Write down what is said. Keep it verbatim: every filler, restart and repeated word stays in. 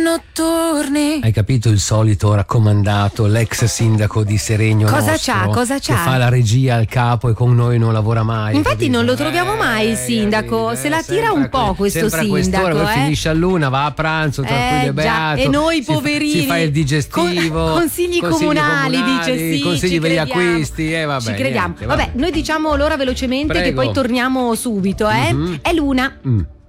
notturni. Hai capito il solito raccomandato, l'ex sindaco di Seregno Cosa nostro, c'ha? Cosa c'ha? che fa la regia al capo e con noi non lavora mai. Infatti capito? non lo troviamo mai il sindaco, capito? se la Eh, tira un sempre a po' que- questo sempre a quest'ora, sindaco, poi eh. finisce a luna, va a pranzo tranquillo Eh, e già, beato. e noi si fa- poverini si fa il digestivo, con- consigli comunali, dice sì, consigli ci per gli crediamo. acquisti, eh, vabbè, ci crediamo. niente, vabbè. noi diciamo l'ora velocemente, Prego. che poi torniamo subito, eh. Mhm. È l'una. Mm.